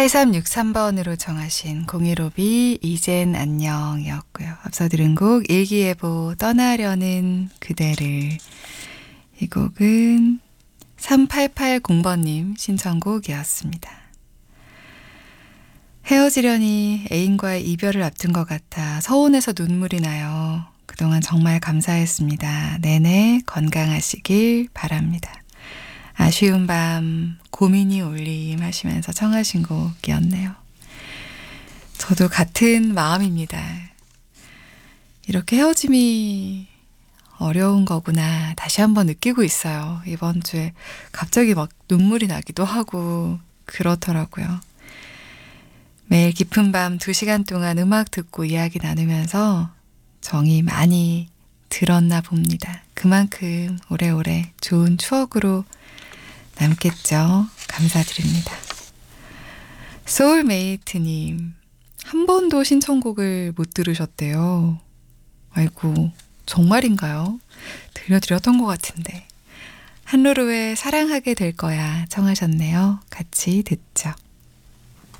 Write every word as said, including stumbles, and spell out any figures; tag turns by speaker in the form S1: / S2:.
S1: 팔삼육삼 번으로 정하신 공일오비 이젠 안녕이었고요. 앞서 들은 곡 일기예보 떠나려는 그대를, 이 곡은 삼팔팔공 번님 신청곡이었습니다. 헤어지려니 애인과의 이별을 앞둔 것 같아 서운해서 눈물이 나요. 그동안 정말 감사했습니다. 내내 건강하시길 바랍니다. 아쉬운 밤 고민이 올림 하시면서 청하신 곡이었네요. 저도 같은 마음입니다. 이렇게 헤어짐이 어려운 거구나 다시 한번 느끼고 있어요. 이번 주에 갑자기 막 눈물이 나기도 하고 그렇더라고요. 매일 깊은 밤 두 시간 동안 음악 듣고 이야기 나누면서 정이 많이 들었나 봅니다. 그만큼 오래오래 좋은 추억으로 남겠죠. 감사드립니다. 소울메이트님, 한 번도 신청곡을 못 들으셨대요. 아이고, 정말인가요? 들려드렸던 것 같은데. 한루루의 사랑하게 될 거야 청하셨네요. 같이 듣죠.